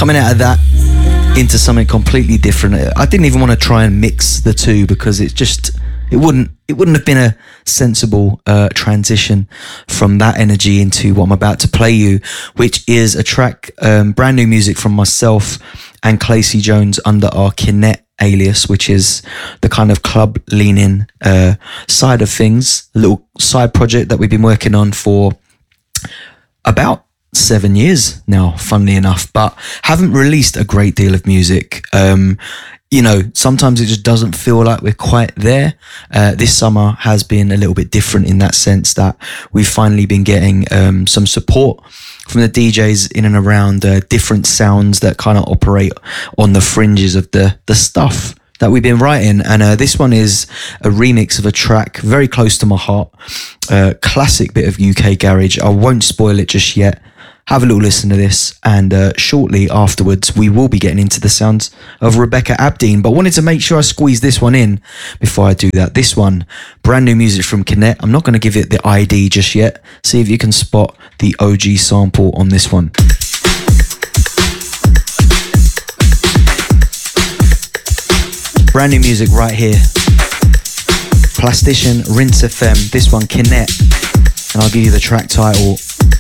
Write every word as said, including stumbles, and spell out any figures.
Coming out of that into something completely different. I didn't even want to try and mix the two because it just it wouldn't it wouldn't have been a sensible uh, transition from that energy into what I'm about to play you, which is a track, um, brand new music from myself and Clacy Jones under our Kinet alias, which is the kind of club leaning uh, side of things, a little side project that we've been working on for about seven years now, funnily enough, but haven't released a great deal of music. Um, you know, sometimes it just doesn't feel like we're quite there. Uh, this summer has been a little bit different in that sense that we've finally been getting um, some support from the D Js in and around uh, different sounds that kind of operate on the fringes of the, the stuff that we've been writing. And uh, this one is a remix of a track very close to my heart. Uh, classic bit of U K garage. I won't spoil it just yet. Have a little listen to this, and uh, shortly afterwards we will be getting into the sounds of Rebecca Abdeen, but wanted to make sure I squeeze this one in before I do that. This one, brand new music from Kinet. I'm not going to give it the I D just yet. See if you can spot the O G sample on this one. Brand new music right here. Plastician, Rinse F M, this one Kinet, and I'll give you the track title.